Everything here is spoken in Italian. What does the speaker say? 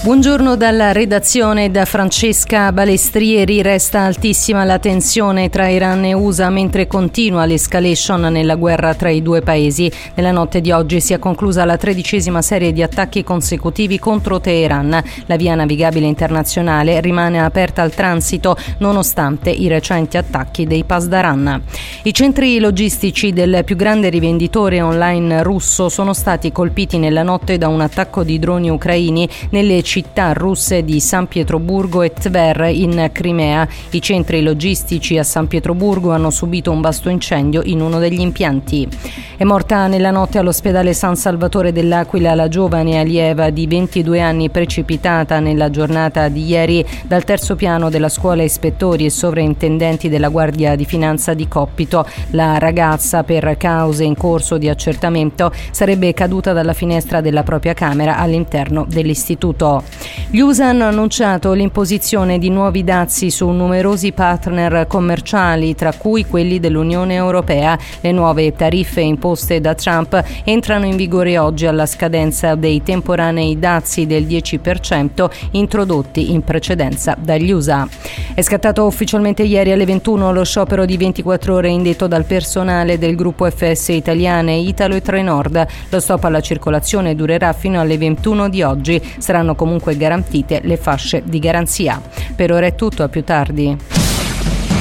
Buongiorno dalla redazione da Francesca Balestrieri. Resta altissima la tensione tra Iran e USA mentre continua l'escalation nella guerra tra i due paesi. Nella notte di oggi si è conclusa la 13ª serie di attacchi consecutivi contro Teheran. La via navigabile internazionale rimane aperta al transito nonostante i recenti attacchi dei Pasdaran. I centri logistici del più grande rivenditore online russo sono stati colpiti nella notte da un attacco di droni ucraini nelle città russe di San Pietroburgo e Tver in Crimea. I centri logistici a San Pietroburgo hanno subito un vasto incendio in uno degli impianti. È morta nella notte all'ospedale San Salvatore dell'Aquila la giovane allieva di 22 anni precipitata nella giornata di ieri dal terzo piano della scuola ispettori e sovrintendenti della Guardia di Finanza di Coppito. La ragazza, per cause in corso di accertamento, sarebbe caduta dalla finestra della propria camera all'interno dell'istituto. Gli USA hanno annunciato l'imposizione di nuovi dazi su numerosi partner commerciali, tra cui quelli dell'Unione Europea. Le nuove tariffe imposte da Trump entrano in vigore oggi alla scadenza dei temporanei dazi del 10% introdotti in precedenza dagli USA. È scattato ufficialmente ieri alle 21 lo sciopero di 24 ore indetto dal personale del gruppo FS Italiane, Italo e Trenord. Lo stop alla circolazione durerà fino alle 21 di oggi. Saranno comunque garantite le fasce di garanzia. Per ora è tutto, a più tardi.